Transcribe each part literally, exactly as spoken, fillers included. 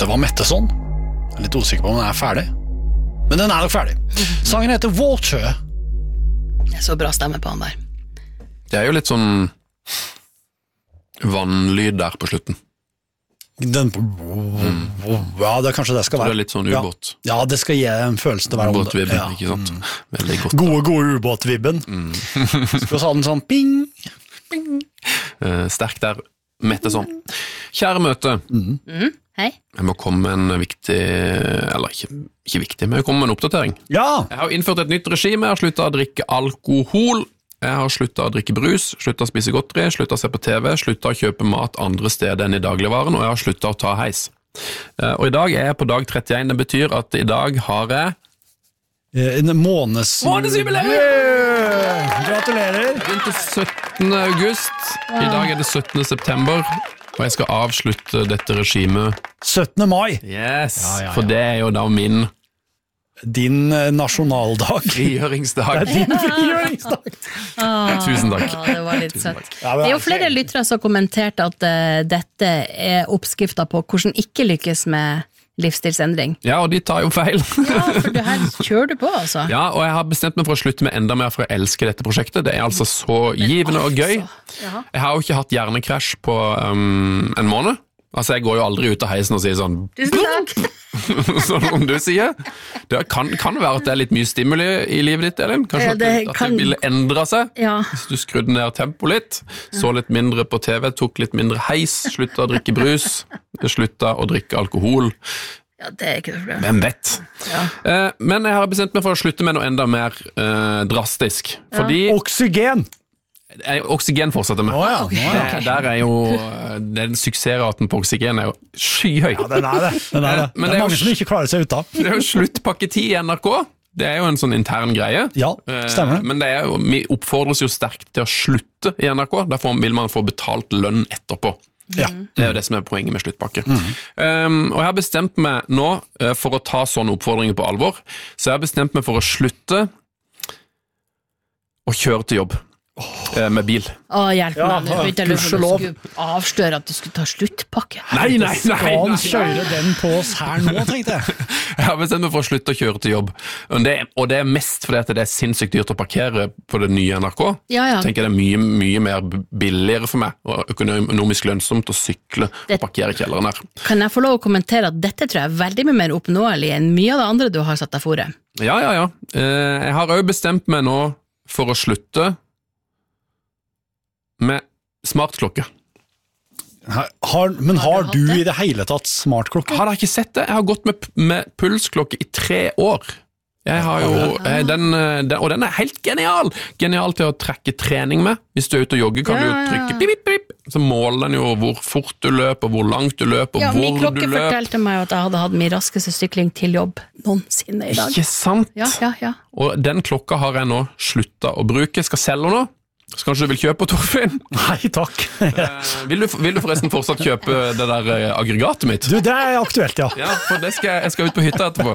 Det var Metteson. Jeg er litt usikker på om den er ferdig. Men den er nok ferdig. Sangen heter Water. Det er så bra stemme på han der. Det er jo litt sånn vannlyd der på slutten. Den, mm. Ja, det er kanskje det skal være. Så det er litt sånn ubåt. Ja, ja, det skal gi en følelse til å være ubåtvibben, ja. ikke sant? Veldig godt. Gode, gode ubåtvibben. Mm. Skal vi ha den sånn ping, ping. Uh, sterk der, Metteson. Kjære møte. Mm. Mm. Hei. Jeg må komme med en viktig, eller ikke, ikke viktig, men jeg kommer med en oppdatering. Ja! Jeg har innført et nytt regime, jeg har sluttet å drikke alkohol. Jeg har sluttet å drikke brus, sluttet å spise godteri, sluttet å se på T V, sluttet å kjøpe mat andre steder enn i dagligvaren, og jeg har sluttet å ta heis. Og i dag er jeg på dag trettien, det betyr at i dag har jeg en måneds... Månedsjubileum! Yeah! Gratulerer! Begynte syttende august, i dag er det syttende september, og jeg skal avslutte dette regimet. syttende mai! Yes, ja, ja, ja. For det er jo da min... Din nasjonaldag. Frigjøringsdag. Det er din frigjøringsdag. Ah, Tusen takk. Ja, det var litt søtt. Ja, det er jo flere lyttere som har kommentert at uh, dette er oppskrifter på hvordan ikke lykkes med livsstilsendring. Ja, og de tar jo feil. Ja, for det her kjører du på, altså. Ja, og jeg har bestemt meg for å slutte med enda mer for å elske dette prosjektet. Det er altså så givende og gøy. Ja. Jeg har jo ikke hatt hjernekrasj på um, en måned. Altså, jeg går jo aldri ut av heisen og sier sånn Tusen takk! Sånn som du sier. Det kan, kan være at det er litt mye stimuli i livet ditt, Elin. Kanskje Ja, det at, det, at kan- det ville endre seg. Ja. Hvis du skrudde ned tempo litt, så litt mindre på T V, tok litt mindre heis, slutta å drikke brus, slutta å drikke alkohol. Ja, det er ikke det problem. Hvem vet? Ja. Eh, men jeg har bestemt meg for å slutte med noe enda mer eh, drastisk. Fordi Oksygen! eh, oksygen fortsetter med. Å ja, nå er det. Eh, Der er jo den suksessraten på oksygen er jo skyhøy. Ja, den er det. Den er det. Men det det er er mange jo- som ikke klarer seg ut av. Det er jo sluttpakke ti i N R K. Det er jo en sånn intern greie. Ja, stemmer. Eh, Men det er jo, vi oppfordres jo sterkt til å slutte i N R K. Derfor vil man få betalt lønn etterpå. Ja. Det er jo det som er poenget med sluttpakke. Mm. Um, og jeg har bestemt meg nå uh, for å ta sånne oppfordringer på alvor. Så jeg har bestemt meg for å slutte å kjøre til jobb. Uh, med bil. Å, hjelp Ja, meg, nå begynte jeg å lure på om gudskjelov. du skulle avsløre at du skulle ta sluttpakke. Nei, nei, nei, Skal han nei. kjøre den på oss her nå, tenkte jeg. Jeg har bestemt meg for å slutte å kjøre til jobb. Og det, og det er mest fordi at det er sinnssykt dyrt å parkere på det nye N R K. Ja, ja. Jeg tenker det er mye, mye mer billigere for meg, og økonomisk lønnsomt å sykle Det- og parkere kjelleren her. Kan jeg få lov å kommentere at dette tror jeg er veldig mye mer oppnåelig enn mye av det andre du har satt deg fore? Ja, ja, ja. Eh, Jeg har også bestemt meg nå for å slutte med smartklokke. Har, men har du i det hele tatt smartklokke? Har dere ikke sett det? Jeg har gått med, med pulsklokke i tre år. Jeg har jo, eh, den, eh, den, og den er helt genial! Genial til å trekke trening med. Hvis du er ute og jogger, kan Ja, ja, du ja. trykke pip, pip, pip. Så måler den jo hvor fort du løper, hvor langt du løper, Ja, min hvor du klokke løper. fortalte meg at jeg hadde hatt min raskeste sykling til jobb noensinne i dag. Ikke sant? Ja, ja, ja. Og den klokka har jeg nå sluttet å bruke. Skal selge nå. Så kanskje du vil kjøpe, Torfinn? Nei, takk. Eh, vil, du, vil du forresten fortsatt kjøpe det der eh, aggregatet mitt? Du, det er aktuelt, ja. Ja, for det skal jeg, jeg skal ut på hytta etterpå.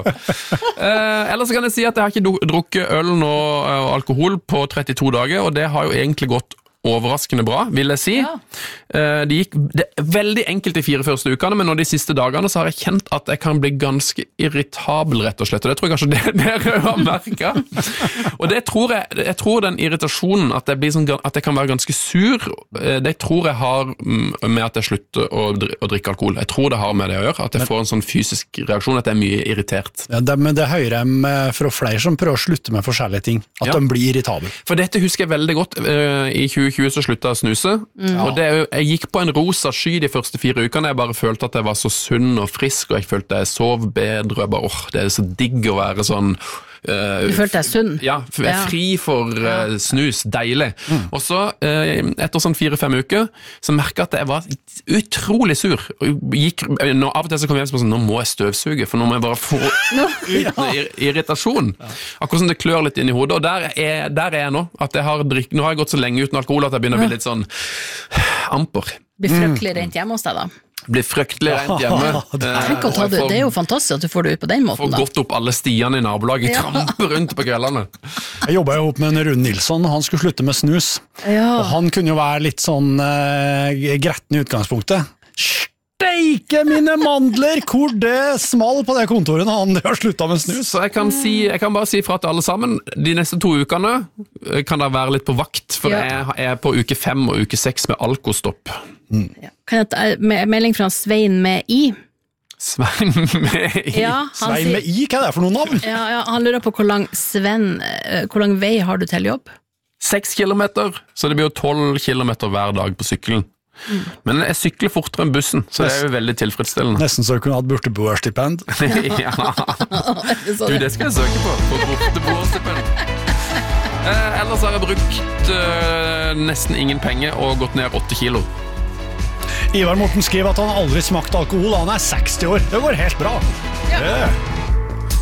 Eh, ellers kan jeg si at jeg har ikke dru- drukket øl nå, eh, og alkohol på trettito dager, og det har jo egentlig gått overraskende bra, vil jeg si. Ja. Eh, det gikk det er veldig enkelt de fire første ukene, men nå de siste dagene så har jeg kjent at jeg kan bli ganske irritabel, rett og slett, og det tror jeg kanskje det dere har merket. Og det tror jeg, jeg tror den irritasjonen, at jeg, blir sånn, at jeg kan være ganske sur, eh, det tror jeg har mm, med at jeg slutter å, dri- å drikke alkohol. Jeg tror det har med det å gjøre, at jeg får en sånn fysisk reaksjon, at jeg er mye irritert. ja det, men det hører jeg med fra flere som prøver å slutte med forskjellige ting. At Ja. de blir irritabel. For dette husker jeg veldig godt. Eh, I tjue tjue så sluttet jeg å snuse. Og det, er jo- jeg gikk på en rosa sky de første fire ukene. Jeg bare følte at jeg var så sunn og frisk, og jeg følte jeg sov bedre. Og jeg bare, åh, det er så digg å være sånn eh, Du følte deg sunn? Ja, f- Ja. fri for eh, snus. Deilig. Og så, eh, etter sånn fire-fem uker, så merket jeg at jeg var utrolig sur. Og gikk, nå, av og til så kom jeg hjem og sånn, nå må jeg støvsuge, for nå må jeg bare få ut noe ir irritasjon. Akkurat som det klør litt inn i hodet, og der er, der er jeg nå. At jeg har drikk, nå har jeg gått så lenge uten alkohol at jeg begynner å bli litt sånn amper. Blir fryktelig rent hjemme hos deg da? Blir fryktelig rent hjemme. Tenk å ta det, det er jo fantastisk at du får det ut på den måten Får da. gått opp alle stiene i nabolaget, Ja. tramper rundt på kveldene. Jeg jobbet jo opp med en Rune Nilsson, han skulle slutte med snus. Ja. Og han kunne jo være litt sånn uh, gretten i utgangspunktet. Steik steike mine mandler, hvor det small på det kontoret når han har sluttet med snus. Så jeg kan, si, jeg kan bare si fra til alle sammen, de neste to ukene kan dere være litt på vakt, for Ja. jeg er på uke fem og uke seks med alkostopp. Mm. Ja. Kan jeg ta med, melding fra Svein med I? Svein med i. Ja, han, Svein sier, med I, hva er det for noen navn? ja, ja, han lurer på hvor lang, Sven, eh, hvor lang vei har du til jobb? Seks kilometer, så det blir jo tolv kilometer hver dag på sykkelen. Mm. Men jeg sykler fortere enn bussen, så det er jo veldig tilfredsstillende. Nesten så du kunne hatt borteboerstipend. Ja. Du, det skal jeg søke på, på borteboerstipend. Eh, ellers har jeg brukt eh, nesten ingen penger og gått ned åtte kilo. Ivar Morten skriver at han aldri smakte alkohol, han er seksti år. Det går helt bra. Ja. Yeah.